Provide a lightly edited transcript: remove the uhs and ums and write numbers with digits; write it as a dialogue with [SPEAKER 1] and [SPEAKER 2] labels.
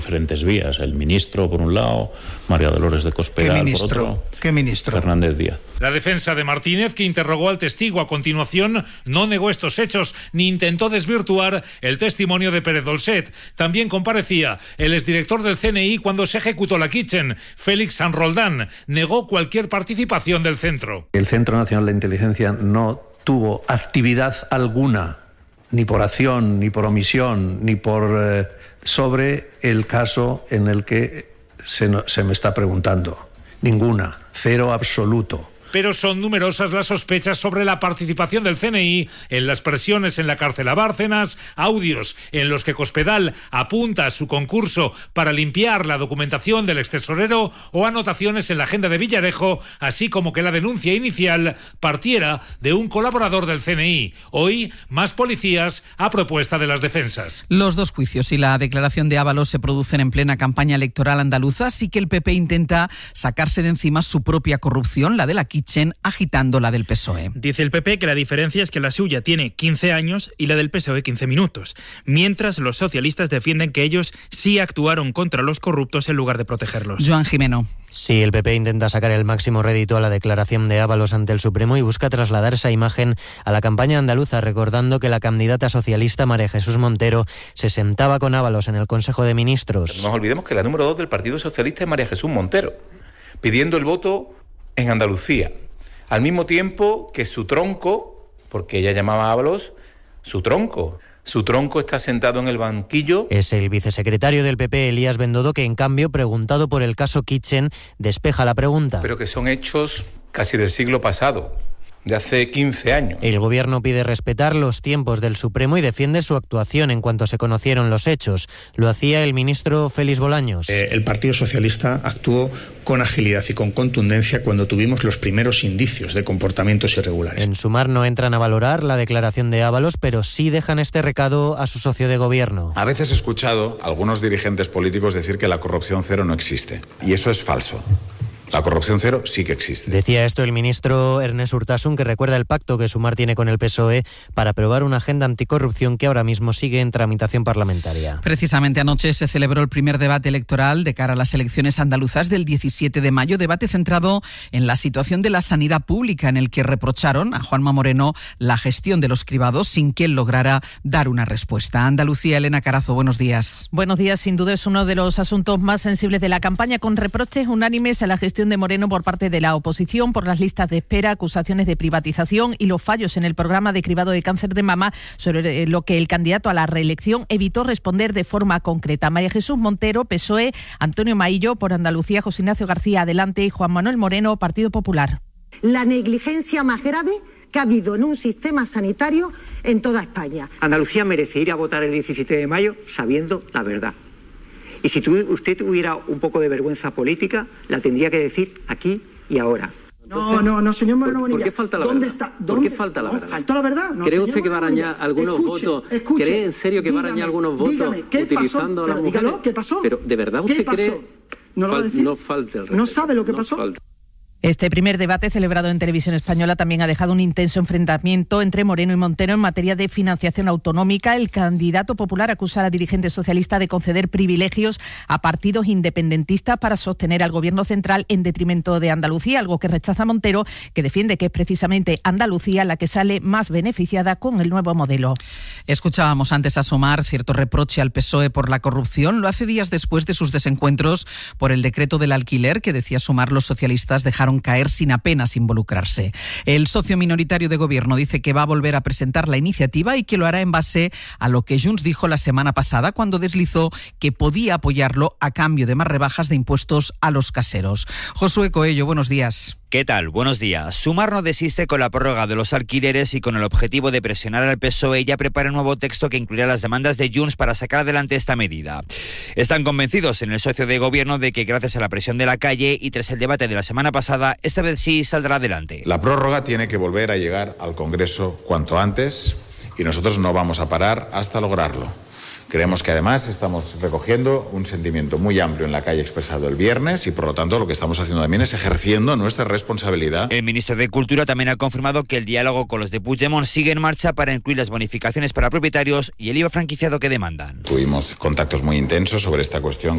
[SPEAKER 1] Diferentes vías, el ministro por un lado, María Dolores de Cospedal por otro.
[SPEAKER 2] ¿Qué ministro?
[SPEAKER 1] Fernández Díaz.
[SPEAKER 3] La defensa de Martínez, que interrogó al testigo a continuación, no negó estos hechos ni intentó desvirtuar el testimonio de Pérez Dolcet. También comparecía el exdirector del CNI cuando se ejecutó la Kitchen, Félix San Roldán. Negó cualquier participación del centro.
[SPEAKER 4] El Centro Nacional de Inteligencia no tuvo actividad alguna, ni por acción, ni por omisión, ni por sobre el caso en el que se me está preguntando. Ninguna, cero absoluto.
[SPEAKER 3] Pero son numerosas las sospechas sobre la participación del CNI en las presiones en la cárcel a Bárcenas, audios en los que Cospedal apunta a su concurso para limpiar la documentación del extesorero o anotaciones en la agenda de Villarejo, así como que la denuncia inicial partiera de un colaborador del CNI. Hoy, más policías a propuesta de las defensas.
[SPEAKER 5] Los dos juicios y la declaración de Ábalos se producen en plena campaña electoral andaluza, así que el PP intenta sacarse de encima su propia corrupción, la de la Kitchen, agitando la del PSOE.
[SPEAKER 6] Dice el PP que la diferencia es que la suya tiene 15 años y la del PSOE 15 minutos, mientras los socialistas defienden que ellos sí actuaron contra los corruptos en lugar de protegerlos.
[SPEAKER 5] Joan Jimeno.
[SPEAKER 7] Sí, el PP intenta sacar el máximo rédito a la declaración de Ábalos ante el Supremo y busca trasladar esa imagen a la campaña andaluza, recordando que la candidata socialista María Jesús Montero se sentaba con Ábalos en el Consejo de Ministros.
[SPEAKER 8] No nos olvidemos que la número 2 del Partido Socialista es María Jesús Montero, pidiendo el voto en Andalucía, al mismo tiempo que su tronco, porque ella llamaba a Ábalos su tronco está sentado en el banquillo.
[SPEAKER 7] Es el vicesecretario del PP, Elías Bendodo, que en cambio, preguntado por el caso Kitchen, despeja la pregunta.
[SPEAKER 8] Pero que son hechos casi del siglo pasado, de hace 15 años.
[SPEAKER 7] El gobierno pide respetar los tiempos del Supremo y defiende su actuación en cuanto se conocieron los hechos. Lo hacía el ministro Félix Bolaños.
[SPEAKER 9] El Partido Socialista actuó con agilidad y con contundencia cuando tuvimos los primeros indicios de comportamientos irregulares.
[SPEAKER 7] En Sumar no entran a valorar la declaración de Ábalos, pero sí dejan este recado a su socio de gobierno.
[SPEAKER 10] A veces he escuchado a algunos dirigentes políticos decir que la corrupción cero no existe, y eso es falso. La corrupción cero sí que existe.
[SPEAKER 7] Decía esto el ministro Ernest Urtasun, que recuerda el pacto que Sumar tiene con el PSOE para aprobar una agenda anticorrupción que ahora mismo sigue en tramitación parlamentaria.
[SPEAKER 5] Precisamente anoche se celebró el primer debate electoral de cara a las elecciones andaluzas del 17 de mayo, debate centrado en la situación de la sanidad pública, en el que reprocharon a Juanma Moreno la gestión de los cribados sin que él lograra dar una respuesta. Andalucía, Elena Carazo, buenos días.
[SPEAKER 11] Buenos días, sin duda es uno de los asuntos más sensibles de la campaña, con reproches unánimes a la gestión de Moreno por parte de la oposición por las listas de espera, acusaciones de privatización y los fallos en el programa de cribado de cáncer de mama, sobre lo que el candidato a la reelección evitó responder de forma concreta. María Jesús Montero, PSOE, Antonio Maillo, por Andalucía, José Ignacio García Adelante y Juan Manuel Moreno, Partido Popular.
[SPEAKER 12] La negligencia más grave que ha habido en un sistema sanitario en toda España.
[SPEAKER 13] Andalucía merece ir a votar el 17 de mayo sabiendo la verdad. Y si usted tuviera un poco de vergüenza política, la tendría que decir aquí y ahora.
[SPEAKER 12] Entonces, no, señor Moreno Bonilla.
[SPEAKER 13] ¿Por qué falta la
[SPEAKER 12] ¿Dónde
[SPEAKER 13] verdad?
[SPEAKER 12] está?
[SPEAKER 13] ¿Por qué falta la verdad?
[SPEAKER 12] ¿Faltó la verdad? No,
[SPEAKER 13] ¿Cree usted que va a arañar algunos votos?
[SPEAKER 12] Escuche,
[SPEAKER 13] ¿Cree en serio que va a arañar algunos votos utilizando a las mujeres?
[SPEAKER 12] Dígalo, ¿qué pasó?
[SPEAKER 13] Pero ¿de verdad usted cree? No falte el respeto.
[SPEAKER 12] ¿No sabe lo que pasó?
[SPEAKER 11] Este primer debate, celebrado en Televisión Española, también ha dejado un intenso enfrentamiento entre Moreno y Montero en materia de financiación autonómica. El candidato popular acusa a la dirigente socialista de conceder privilegios a partidos independentistas para sostener al gobierno central en detrimento de Andalucía, algo que rechaza Montero, que defiende que es precisamente Andalucía la que sale más beneficiada con el nuevo modelo.
[SPEAKER 5] Escuchábamos antes a Sumar cierto reproche al PSOE por la corrupción. Lo hace días después de sus desencuentros por el decreto del alquiler, que decía Sumar los socialistas dejaron caer sin apenas involucrarse. El socio minoritario de gobierno dice que va a volver a presentar la iniciativa y que lo hará en base a lo que Junts dijo la semana pasada cuando deslizó que podía apoyarlo a cambio de más rebajas de impuestos a los caseros. Josué Coello, buenos días.
[SPEAKER 14] ¿Qué tal? Buenos días. Sumar no desiste con la prórroga de los alquileres y con el objetivo de presionar al PSOE ya prepara un nuevo texto que incluirá las demandas de Junts para sacar adelante esta medida. Están convencidos en el socio de gobierno de que gracias a la presión de la calle y tras el debate de la semana pasada, esta vez sí saldrá adelante.
[SPEAKER 10] La prórroga tiene que volver a llegar al Congreso cuanto antes y nosotros no vamos a parar hasta lograrlo. Creemos que además estamos recogiendo un sentimiento muy amplio en la calle expresado el viernes y por lo tanto lo que estamos haciendo también es ejerciendo nuestra responsabilidad.
[SPEAKER 14] El ministro de Cultura también ha confirmado que el diálogo con los de Puigdemont sigue en marcha para incluir las bonificaciones para propietarios y el IVA franquiciado que demandan.
[SPEAKER 10] Tuvimos contactos muy intensos sobre esta cuestión